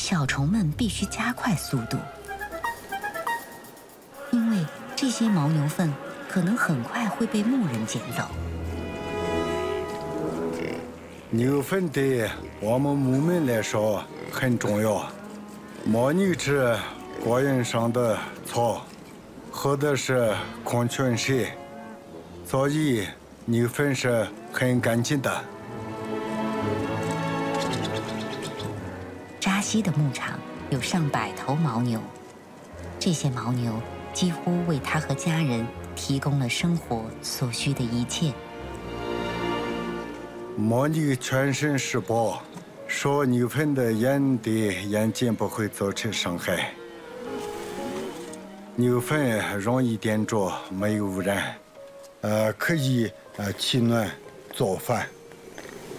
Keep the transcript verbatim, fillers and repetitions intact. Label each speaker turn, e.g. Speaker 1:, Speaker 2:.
Speaker 1: 小虫们必须加快速度，因为这些牦牛粪可能很快会被牧人捡走。
Speaker 2: 牛粪对我们牧民来说很重要，牦牛吃果园上的草，喝的是矿泉水，所以牛粪是很干净的。
Speaker 1: 扎西的牧场有上百头牦牛，这些牦牛几乎为他和家人提供了生活所需的一切。
Speaker 2: 牦牛全身是宝，说牛粪的眼对眼睛不会造成伤害。牛粪容易点着，没有污染，呃，可以呃取暖做饭。